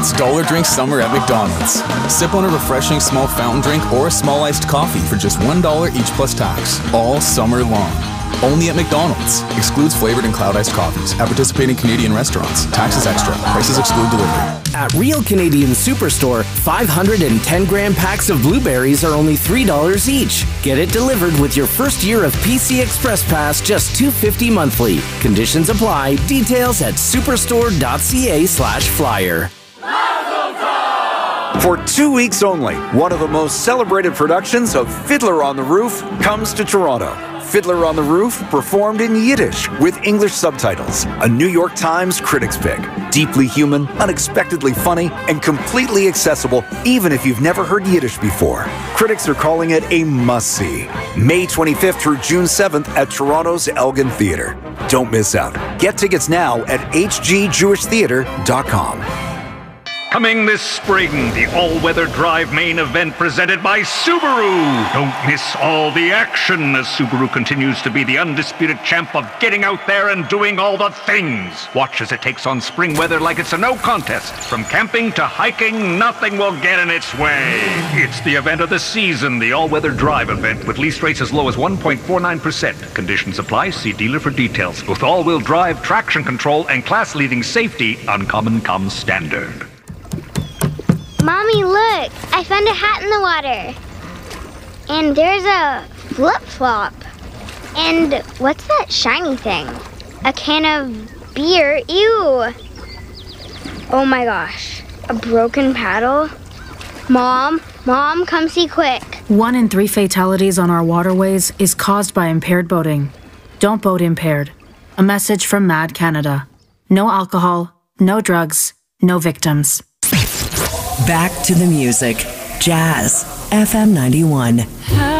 It's Dollar Drink Summer at McDonald's. Sip on a refreshing small fountain drink or a small iced coffee for just $1 each plus tax, all summer long. Only at McDonald's. Excludes flavored and cloud iced coffees at participating Canadian restaurants. Taxes extra. Prices exclude delivery. At Real Canadian Superstore, 510-gram packs of blueberries are only $3 each. Get it delivered with your first year of PC Express Pass, just $2.50 monthly. Conditions apply. Details at superstore.ca/flyer. For 2 weeks only, one of the most celebrated productions of Fiddler on the Roof comes to Toronto. Fiddler on the Roof, performed in Yiddish with English subtitles. A New York Times critics pick. Deeply human, unexpectedly funny, and completely accessible even if you've never heard Yiddish before. Critics are calling it a must-see. May 25th through June 7th at Toronto's Elgin Theatre. Don't miss out. Get tickets now at hgjewishtheatre.com. Coming this spring, the all-weather drive main event presented by Subaru. Don't miss all the action as Subaru continues to be the undisputed champ of getting out there and doing all the things. Watch as it takes on spring weather like it's a no contest. From camping to hiking, nothing will get in its way. It's the event of the season, the all-weather drive event with lease rates as low as 1.49%. Conditions apply. See dealer for details. With all-wheel drive, traction control, and class-leading safety, Uncommon comes standard. Mommy, look! I found a hat in the water. And there's a flip-flop. And what's that shiny thing? A can of beer. Ew! Oh my gosh. A broken paddle? Mom, come see quick. 1 in 3 fatalities on our waterways is caused by impaired boating. Don't boat impaired. A message from MAD Canada. No alcohol, no drugs, no victims. Back to the music. Jazz FM 91.